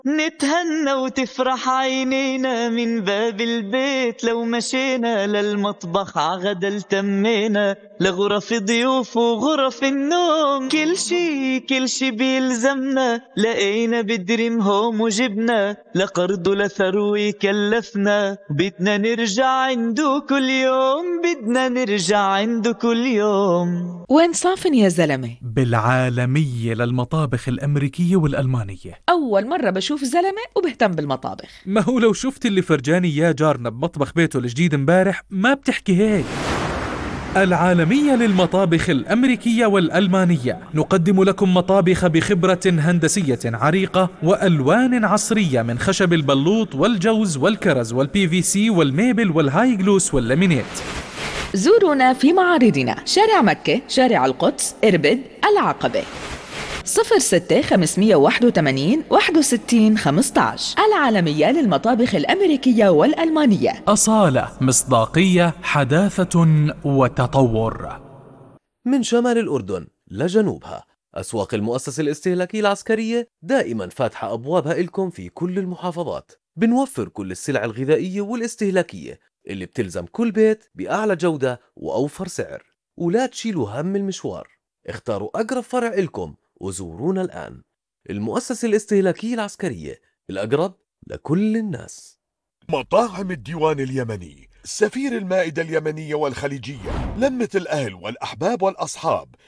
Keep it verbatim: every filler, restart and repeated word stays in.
نتهنى وتفرح عينينا من باب البيت، لو مشينا للمطبخ عغدا التمينا، لغرف ضيوف وغرف النوم، كل شي كل شي بيلزمنا، لقينا بدريم هوم وجبنا، لقرض لثروي كلفنا، بدنا نرجع عنده كل يوم، بدنا نرجع عنده كل يوم. وين صافن يا زلمة؟ بالعالمية للمطابخ الأمريكية والألمانية. أول مرة بشوف زلمة وبهتم بالمطابخ. ما هو لو شفت اللي فرجاني إياه جارنا بمطبخ بيته الجديد امبارح ما بتحكي هيك. العالمية للمطابخ الأمريكية والألمانية، نقدم لكم مطابخ بخبرة هندسية عريقة وألوان عصرية من خشب البلوط والجوز والكرز والبي في سي والميبل والهاي جلوس واللامينيت. زورونا في معارضنا شارع مكة، شارع القدس، إربد، العقبة. صفر ستة خمسمية واحد وثمانين واحد وستين خمسة عشر. العالمية للمطابخ الأمريكية والألمانية. أصالة، مصداقية، حداثة وتطور. من شمال الأردن لجنوبها، أسواق المؤسسة الاستهلاكية العسكرية دائما فاتحة أبوابها إلكم في كل المحافظات. بنوفر كل السلع الغذائية والاستهلاكية اللي بتلزم كل بيت بأعلى جودة وأوفر سعر، ولا تشيلوا هم المشوار. اختاروا أقرب فرع إلكم وزورونا الآن. المؤسسة الاستهلاكية العسكرية، الأقرب لكل الناس. مطاعم الديوان اليمني، سفير المائدة اليمنية والخليجية، لمة الأهل والأحباب والأصحاب